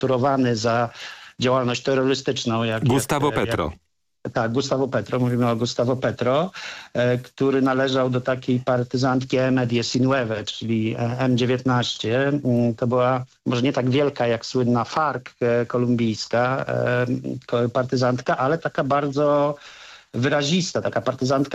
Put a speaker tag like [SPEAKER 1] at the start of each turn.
[SPEAKER 1] torturowany za działalność terrorystyczną.
[SPEAKER 2] Gustavo Petro.
[SPEAKER 1] Tak, Gustavo Petro, mówimy o Gustavo Petro, który należał do takiej partyzantki M19, czyli M19. To była może nie tak wielka jak słynna FARC kolumbijska partyzantka, ale taka bardzo wyrazista, taka partyzantka